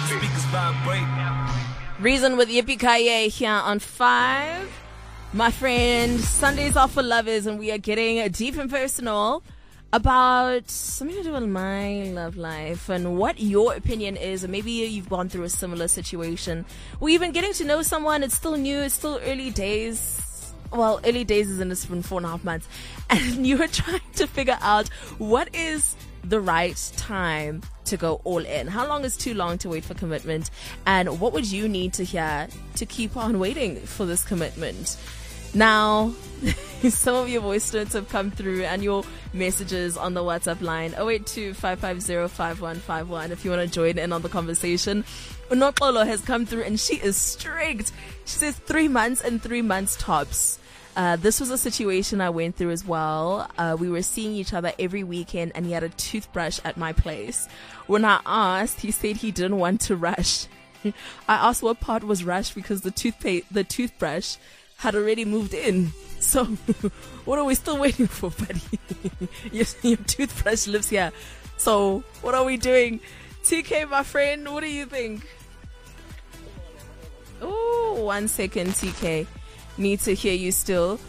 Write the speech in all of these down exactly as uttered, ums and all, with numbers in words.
Speakers vibrate. Reason with Yippee-Ki-Yay here on five. My friend, Sundays are for lovers, and we are getting deep and personal about something to do with my love life and what your opinion is. And maybe you've gone through a similar situation. We're even getting to know someone. It's still new. It's still early days. Well, early days isn't, it's been four and a half months. And you are trying to figure out what is the right time to go all in. How long is too long to wait for commitment? And what would you need to hear to keep on waiting for this commitment? Now, some of your voice notes have come through and your messages on the WhatsApp line oh eight two, five five zero, five one five one if you want to join in on the conversation. Unoxolo has come through and she is strict. She says three months and three months tops. Uh, this was a situation I went through as well. Uh, we were seeing each other every weekend and he had a toothbrush at my place. When I asked, he said he didn't want to rush. I asked what part was rushed because the toothpaste, the toothbrush had already moved in. So what are we still waiting for, buddy? your, your toothbrush lives here. So what are we doing? T K, my friend, what do you think? Oh, one second, T K. Need to hear you still.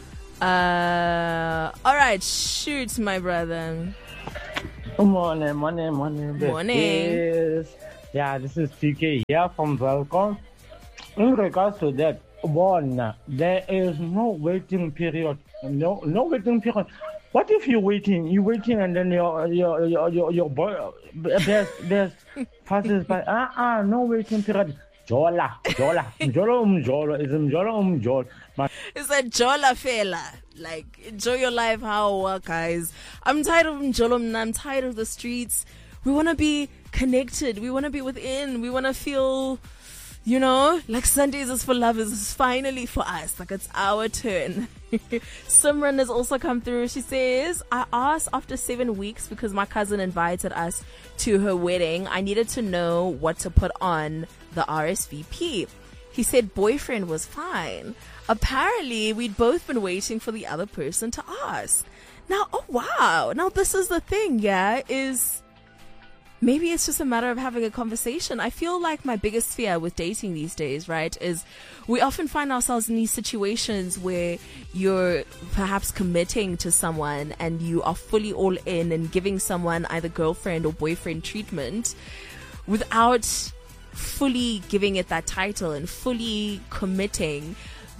Uh, all right, shoot, my brother. Morning, morning, morning. Morning. Yes. Yeah, this is T K here from Velcom. In regards to that, one, there is no waiting period. No, no waiting period. What if you're waiting? You're waiting, and then your your your your, your boy there's there's passes by. Ah ah, no waiting period. Jola, Jola, Mjolo, Mjolo, is Mjolo, Mjolo. It's a Jola fella. Like, enjoy your life, how, guys. I'm tired of Mjolo, I'm tired of the streets. We want to be connected. We want to be within. We want to feel, you know, like Sundays is for lovers. It's finally for us. Like, it's our turn. Simran has also come through. She says, I asked after seven weeks because my cousin invited us to her wedding. I needed to know what to put on the R S V P. He said boyfriend was fine. Apparently, we'd both been waiting for the other person to ask. Now, oh wow. Now, this is the thing, yeah, is maybe it's just a matter of having a conversation. I feel like my biggest fear with dating these days, right, is we often find ourselves in these situations where you're perhaps committing to someone and you are fully all in and giving someone either girlfriend or boyfriend treatment without fully giving it that title and fully committing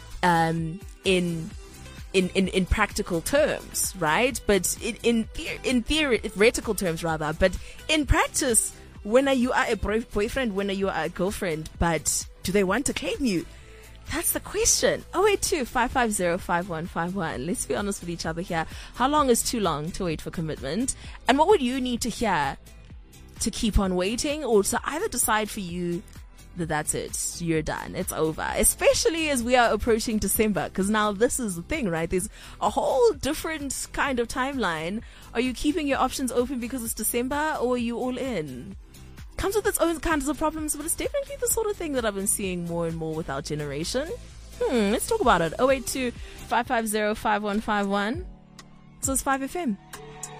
um, in In, in, in practical terms, right? But in in, the, in theoretical terms, rather. But in practice, when are you are a boyfriend, when are you are a girlfriend? But do they want to claim you? That's the question. oh eight two, five five zero, five one five one. Let's be honest with each other here. How long is too long to wait for commitment? And what would you need to hear to keep on waiting, or to either decide for you that that's it, you're done, it's over, especially as we are approaching December, because now this is the thing, right? There's a whole different kind of timeline. Are you keeping your options open because it's December, or are you all in? Comes with its own kinds of problems, but it's definitely the sort of thing that I've been seeing more and more with our generation. Hmm, let's talk about it. oh eight two, five five zero, five one five one. This is five F M.